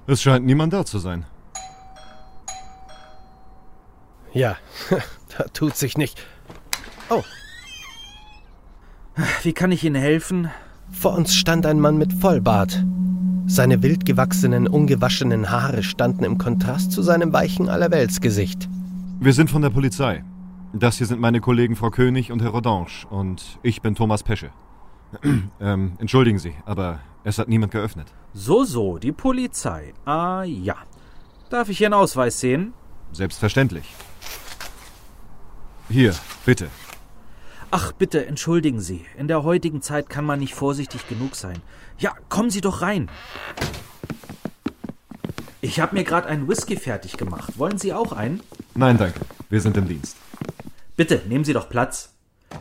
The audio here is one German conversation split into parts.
Es scheint niemand da zu sein. Ja, da tut sich nicht. Oh. Wie kann ich Ihnen helfen? Vor uns stand ein Mann mit Vollbart. Seine wild gewachsenen, ungewaschenen Haare standen im Kontrast zu seinem weichen Allerweltsgesicht. Wir sind von der Polizei. Das hier sind meine Kollegen Frau König und Herr Rodange. Und ich bin Thomas Pesche. Entschuldigen Sie, aber es hat niemand geöffnet. So, die Polizei. Ah, ja. Darf ich Ihren Ausweis sehen? Selbstverständlich. Hier, bitte. Ach, bitte, entschuldigen Sie. In der heutigen Zeit kann man nicht vorsichtig genug sein. Ja, kommen Sie doch rein. Ich habe mir gerade einen Whisky fertig gemacht. Wollen Sie auch einen? Nein, danke. Wir sind im Dienst. Bitte, nehmen Sie doch Platz.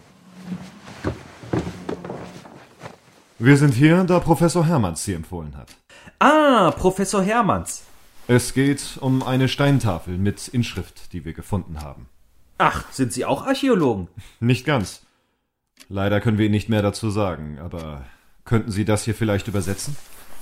Wir sind hier, da Professor Hermanns Sie empfohlen hat. Ah, Professor Hermanns. Es geht um eine Steintafel mit Inschrift, die wir gefunden haben. Ach, sind Sie auch Archäologen? Nicht ganz. Leider können wir Ihnen nicht mehr dazu sagen, aber könnten Sie das hier vielleicht übersetzen?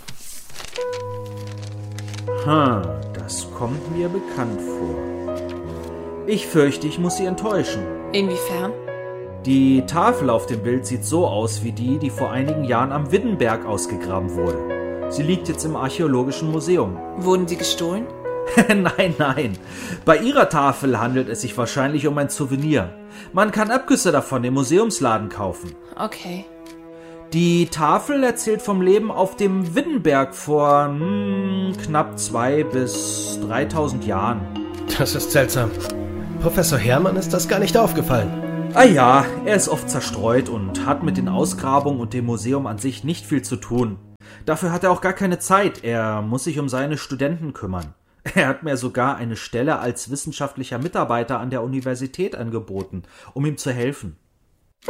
Das kommt mir bekannt vor. Ich fürchte, ich muss Sie enttäuschen. Inwiefern? Die Tafel auf dem Bild sieht so aus wie die vor einigen Jahren am Widdenberg ausgegraben wurde. Sie liegt jetzt im Archäologischen Museum. Wurden sie gestohlen? Nein. Bei Ihrer Tafel handelt es sich wahrscheinlich um ein Souvenir. Man kann Abgüsse davon im Museumsladen kaufen. Okay. Die Tafel erzählt vom Leben auf dem Widdenberg vor knapp 2.000 bis 3.000 Jahren. Das ist seltsam. Professor Hermann ist das gar nicht aufgefallen. Ah ja, er ist oft zerstreut und hat mit den Ausgrabungen und dem Museum an sich nicht viel zu tun. Dafür hat er auch gar keine Zeit, er muss sich um seine Studenten kümmern. Er hat mir sogar eine Stelle als wissenschaftlicher Mitarbeiter an der Universität angeboten, um ihm zu helfen.